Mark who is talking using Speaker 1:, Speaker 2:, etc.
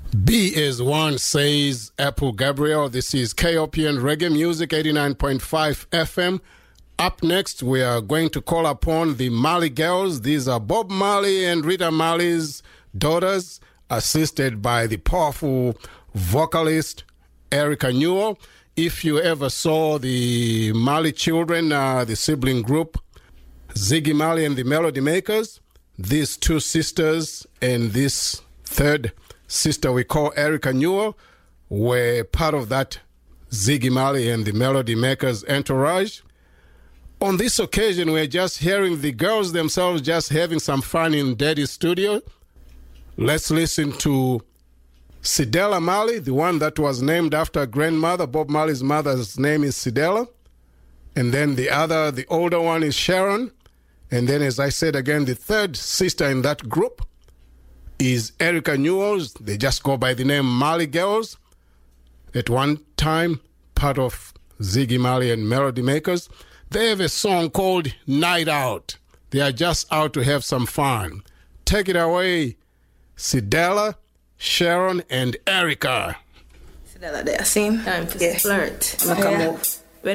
Speaker 1: B is one, says Apple Gabriel. This is KOPN Reggae Music 89.5 FM. Up next, we are going to call upon the Marley Girls. These are Bob Marley and Rita Marley's daughters, assisted by the powerful vocalist Erica Newell. If you ever saw the Marley Children, the sibling group, Ziggy Marley and the Melody Makers, these two sisters and this third sister we call Erica Newell were part of that Ziggy Marley and the Melody Makers entourage. On this occasion, we're just hearing the girls themselves just having some fun in Daddy's studio. Let's listen to Cedella Marley, the one that was named after grandmother. Bob Marley's mother's name is Cedella. And then the older one is Sharon. And then, as I said again, the third sister in that group is Erica Newell. They just go by the name Marley Girls. At one time, part of Ziggy Marley and Melody Makers. They have a song called Night Out. They are just out to have some fun. Take it away, Cedella, Sharon, and Erica.
Speaker 2: Cedella there, see?
Speaker 3: Time to
Speaker 2: yes.
Speaker 3: flirt.
Speaker 2: I'm gonna come up.